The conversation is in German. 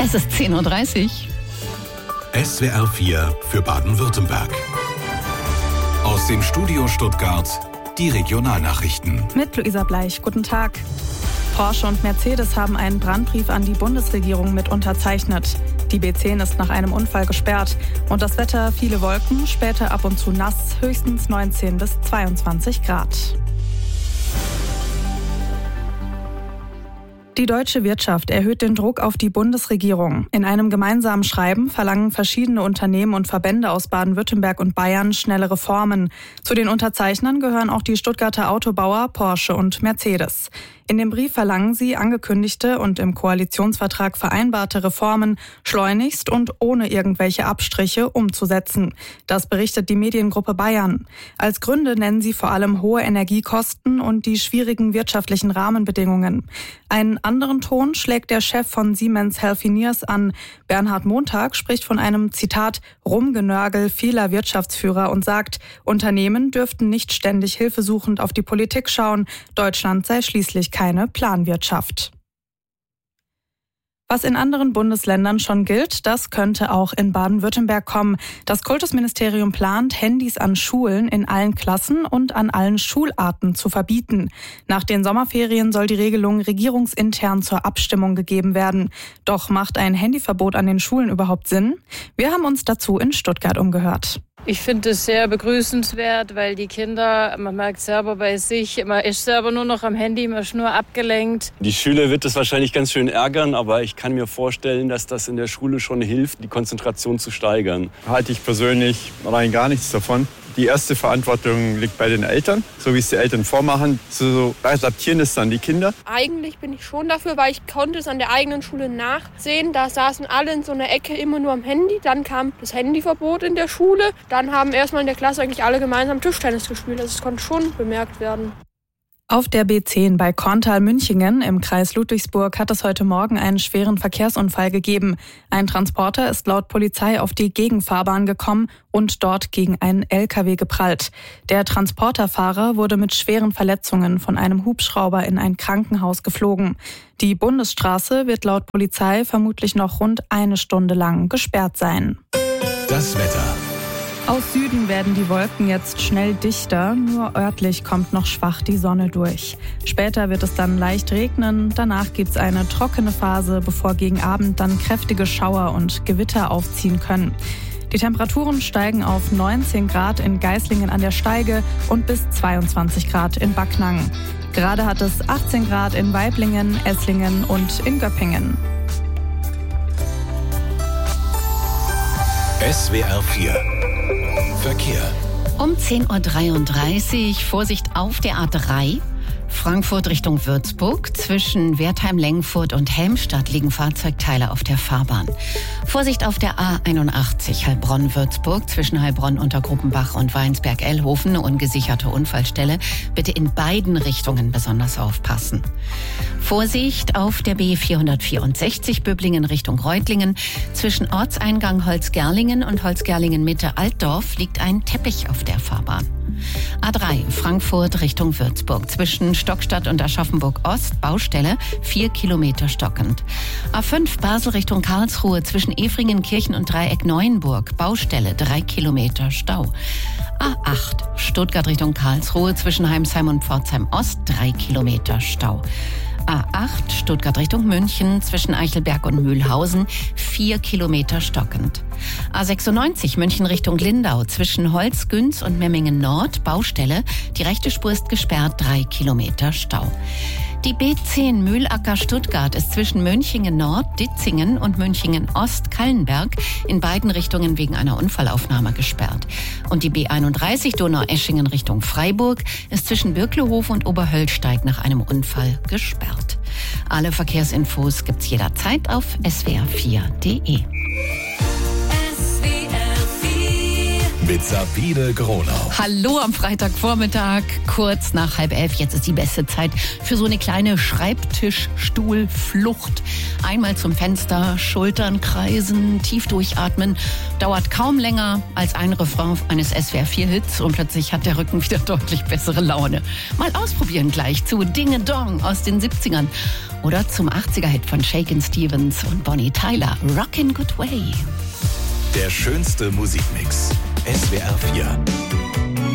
Es ist 10.30 Uhr. SWR 4 für Baden-Württemberg. Aus dem Studio Stuttgart die Regionalnachrichten. Mit Luisa Bleich, guten Tag. Porsche und Mercedes haben einen Brandbrief an die Bundesregierung mit unterzeichnet. Die B10 ist nach einem Unfall gesperrt. Und das Wetter, viele Wolken, später ab und zu nass, höchstens 19 bis 22 Grad. Die deutsche Wirtschaft erhöht den Druck auf die Bundesregierung. In einem gemeinsamen Schreiben verlangen verschiedene Unternehmen und Verbände aus Baden-Württemberg und Bayern schnelle Reformen. Zu den Unterzeichnern gehören auch die Stuttgarter Autobauer Porsche und Mercedes. In dem Brief verlangen sie angekündigte und im Koalitionsvertrag vereinbarte Reformen schleunigst und ohne irgendwelche Abstriche umzusetzen. Das berichtet die Mediengruppe Bayern. Als Gründe nennen sie vor allem hohe Energiekosten und die schwierigen wirtschaftlichen Rahmenbedingungen. Einen anderen Ton schlägt der Chef von Siemens Healthineers an. Bernhard Montag spricht von einem, Zitat, Rumgenörgel vieler Wirtschaftsführer und sagt, Unternehmen dürften nicht ständig hilfesuchend auf die Politik schauen. Deutschland sei schließlich keine Planwirtschaft. Was in anderen Bundesländern schon gilt, das könnte auch in Baden-Württemberg kommen. Das Kultusministerium plant, Handys an Schulen in allen Klassen und an allen Schularten zu verbieten. Nach den Sommerferien soll die Regelung regierungsintern zur Abstimmung gegeben werden. Doch macht ein Handyverbot an den Schulen überhaupt Sinn? Wir haben uns dazu in Stuttgart umgehört. Ich finde es sehr begrüßenswert, weil die Kinder, man merkt selber bei sich, man ist selber nur noch am Handy, man ist nur abgelenkt. Die Schüler wird das wahrscheinlich ganz schön ärgern, aber ich kann mir vorstellen, dass das in der Schule schon hilft, die Konzentration zu steigern. Halte ich persönlich rein gar nichts davon. Die erste Verantwortung liegt bei den Eltern, so wie es die Eltern vormachen. So adaptieren es dann die Kinder. Eigentlich bin ich schon dafür, weil ich konnte es an der eigenen Schule nachsehen. Da saßen alle in so einer Ecke immer nur am Handy. Dann kam das Handyverbot in der Schule. Dann haben erstmal in der Klasse eigentlich alle gemeinsam Tischtennis gespielt. Also es konnte schon bemerkt werden. Auf der B10 bei Korntal-Münchingen im Kreis Ludwigsburg hat es heute Morgen einen schweren Verkehrsunfall gegeben. Ein Transporter ist laut Polizei auf die Gegenfahrbahn gekommen und dort gegen einen LKW geprallt. Der Transporterfahrer wurde mit schweren Verletzungen von einem Hubschrauber in ein Krankenhaus geflogen. Die Bundesstraße wird laut Polizei vermutlich noch rund eine Stunde lang gesperrt sein. Das Wetter. Aus Süden werden die Wolken jetzt schnell dichter, nur örtlich kommt noch schwach die Sonne durch. Später wird es dann leicht regnen, danach gibt's eine trockene Phase, bevor gegen Abend dann kräftige Schauer und Gewitter aufziehen können. Die Temperaturen steigen auf 19 Grad in Geislingen an der Steige und bis 22 Grad in Backnang. Gerade hat es 18 Grad in Waiblingen, Esslingen und in Göppingen. SWR 4 Verkehr. Um 10.33 Uhr, Vorsicht auf der A3. Frankfurt Richtung Würzburg. Zwischen Wertheim-Lengfurt und Helmstadt liegen Fahrzeugteile auf der Fahrbahn. Vorsicht auf der A81 Heilbronn-Würzburg. Zwischen Heilbronn-Untergruppenbach und Weinsberg-Ellhofen eine ungesicherte Unfallstelle. Bitte in beiden Richtungen besonders aufpassen. Vorsicht auf der B464 Böblingen Richtung Reutlingen. Zwischen Ortseingang Holzgerlingen und Holzgerlingen-Mitte-Altdorf liegt ein Teppich auf der Fahrbahn. A3 Frankfurt Richtung Würzburg. Zwischen Stockstadt und Aschaffenburg-Ost Baustelle 4 Kilometer stockend. A5 Basel Richtung Karlsruhe. Zwischen Efringen-Kirchen und Dreieck-Neuenburg Baustelle 3 Kilometer Stau. A8 Stuttgart Richtung Karlsruhe. Zwischen Heimsheim und Pforzheim-Ost 3 Kilometer Stau. A8 Stuttgart Richtung München zwischen Eichelberg und Mühlhausen 4 Kilometer stockend. A96 München Richtung Lindau zwischen Holzgünz und Memmingen Nord Baustelle. Die rechte Spur ist gesperrt, 3 Kilometer Stau. Die B10 Mühlacker Stuttgart ist zwischen Münchingen Nord, Ditzingen und Münchingen Ost, Kallenberg in beiden Richtungen wegen einer Unfallaufnahme gesperrt. Und die B31 Donaueschingen Richtung Freiburg ist zwischen Birklehof und Oberhöllsteig nach einem Unfall gesperrt. Alle Verkehrsinfos gibt's jederzeit auf swr4.de. mit Sabine Gronau. Hallo am Freitagvormittag, kurz nach 10:30. Jetzt ist die beste Zeit für so eine kleine Schreibtischstuhlflucht. Einmal zum Fenster, Schultern kreisen, tief durchatmen. Dauert kaum länger als ein Refrain eines SWR4-Hits und plötzlich hat der Rücken wieder deutlich bessere Laune. Mal ausprobieren gleich zu Ding Dong aus den 70ern oder zum 80er-Hit von Shakin' Stevens und Bonnie Tyler, Rockin' Good Way. Der schönste Musikmix. SWR 4.